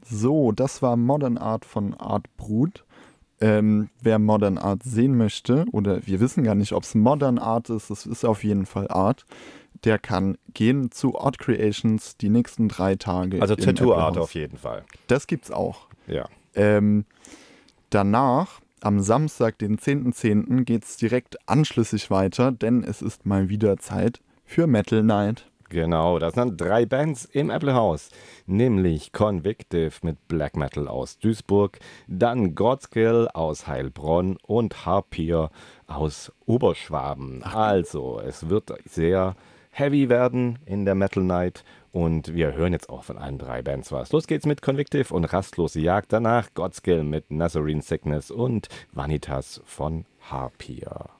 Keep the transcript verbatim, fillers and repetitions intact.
So, das war Modern Art von Art Brut. Ähm, wer Modern Art sehen möchte, oder wir wissen gar nicht, ob es Modern Art ist, es ist auf jeden Fall Art, der kann gehen zu Art Creations die nächsten drei Tage. Also im Tattoo Apple Art House. auf jeden Fall. Das gibt's auch. Ja. Ähm, danach, am Samstag, den zehnten zehnten, geht's direkt anschlüssig weiter, denn es ist mal wieder Zeit für Metal Night. Genau, das sind drei Bands im Apple House, nämlich Convictive mit Black Metal aus Duisburg, dann Godskill aus Heilbronn und Harpier aus Oberschwaben. Also, es wird sehr heavy werden in der Metal Night und wir hören jetzt auch von allen drei Bands was. Los geht's mit Convictive und Rastlose Jagd, danach Godskill mit Nazarene Sickness und Vanitas von Harpier.